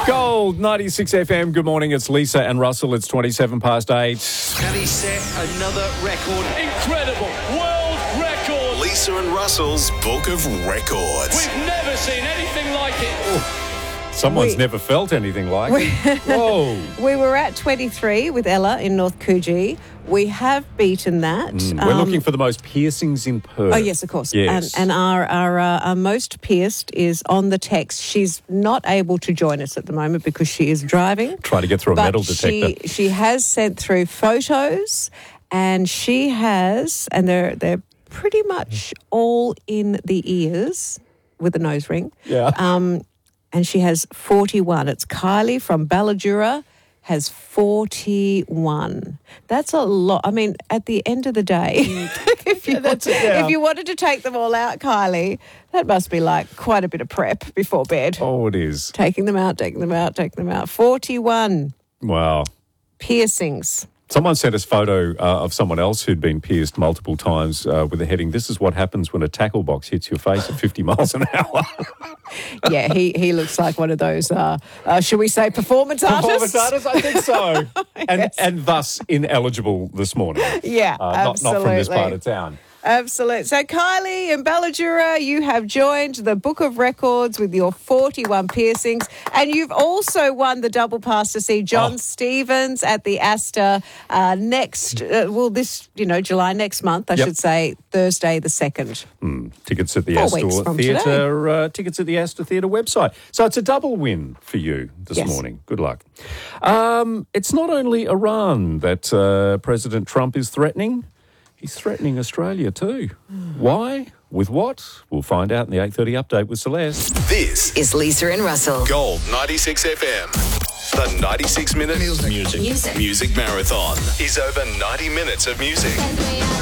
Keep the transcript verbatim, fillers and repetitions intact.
Gold ninety-six F M. Good morning. It's Lisa and Russell. It's twenty-seven past eight. Can he set another record? Incredible world record. Lisa and Russell's Book of Records. We've never seen anything like it. Someone's We- never felt anything like it. Whoa. We were at twenty-three with Ella in North Coogee. We have beaten that. Mm, We're Um, looking for the most piercings in Perth. Oh, yes, of course. Yes. And, and our, our, uh, our most pierced is on the text. She's not able to join us at the moment because she is driving. Trying to get through a but metal she, detector. she has sent through photos, and she has, and they're, they're pretty much all in the ears with a nose ring. Yeah. Um, and she has forty-one. It's Kylie from Balladura. Has forty-one. That's a lot. I mean, at the end of the day, if you that's it, yeah. if you wanted to take them all out, Kylie, that must be like quite a bit of prep before bed. Oh, it is. Taking them out, taking them out, taking them out. forty-one Wow. piercings. Someone sent us a photo uh, of someone else who'd been pierced multiple times uh, with the heading, "This is what happens when a tackle box hits your face at fifty miles an hour." Yeah, he he looks like one of those, uh, uh, should we say, performance artists? Performance artist, I think so. and, Yes. and thus ineligible this morning. Yeah, Uh, not, not from this absolutely. part of town. Absolutely. So, Kylie and Balladura, you have joined the Book of Records with your forty-one piercings, and you've also won the double pass to see John Oh. Stevens at the Astor uh, next, uh, well, this, you know, July next month, I Yep. should say, Thursday the second. Mm, tickets at the Four Astor weeks from Theatre. Uh, tickets at the Astor Theatre website. So it's a double win for you this Yes. morning. Good luck. Um, it's not only Iran that uh, President Trump is threatening. He's threatening Australia too. Why? With what? We'll find out in the eight thirty update with Celeste. This Is Lisa and Russell. Gold ninety-six F M. The ninety-six minute music. Music. Music. Music marathon is over ninety minutes of music.